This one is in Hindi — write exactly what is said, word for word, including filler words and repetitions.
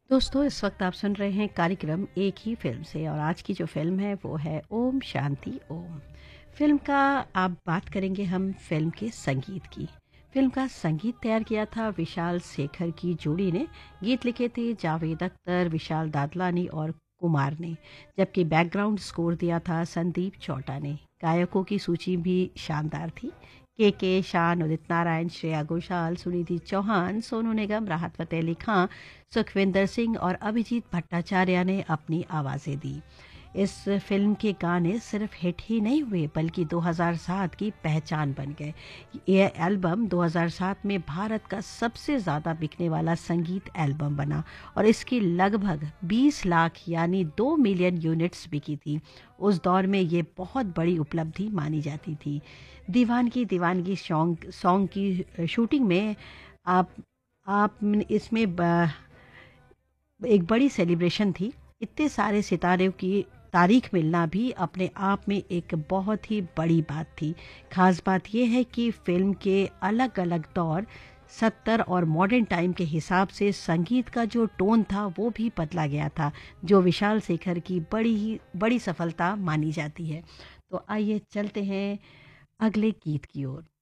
दोस्तों, इस वक्त आप सुन रहे हैं कार्यक्रम एक ही फिल्म से और आज की जो फिल्म है वो है ओम शांति ओम। फिल्म का आप बात करेंगे हम फिल्म के संगीत की। फिल्म का संगीत तैयार किया था विशाल शेखर की जोड़ी ने। गीत लिखे थे जावेद अख्तर, विशाल दादलानी और कुमार ने, जबकि बैकग्राउंड स्कोर दिया था संदीप चौटा ने। गायकों की सूची भी शानदार थी। के के शान, उदित नारायण, श्रेया घोषाल, सुनिधि चौहान, सोनू निगम, राहत फतेह अली खां, सुखविंदर सिंह और अभिजीत भट्टाचार्य ने अपनी आवाज़ें दी। इस फिल्म के गाने सिर्फ हिट ही नहीं हुए बल्कि दो हज़ार सात की पहचान बन गए। यह एल्बम दो हज़ार सात में भारत का सबसे ज़्यादा बिकने वाला संगीत एल्बम बना और इसकी लगभग बीस लाख यानी दो मिलियन यूनिट्स बिकी थी। उस दौर में ये बहुत बड़ी उपलब्धि मानी जाती थी। दीवानगी दीवानगी सॉन्ग सॉन्ग की शूटिंग में आप आप इसमें ब- एक बड़ी सेलिब्रेशन थी। इतने सारे सितारों की तारीख मिलना भी अपने आप में एक बहुत ही बड़ी बात थी। खास बात यह है कि फिल्म के अलग अलग दौर सत्तर और मॉडर्न टाइम के हिसाब से संगीत का जो टोन था वो भी बदला गया था, जो विशाल शेखर की बड़ी ही बड़ी सफलता मानी जाती है। तो आइए चलते हैं अगले गीत की ओर।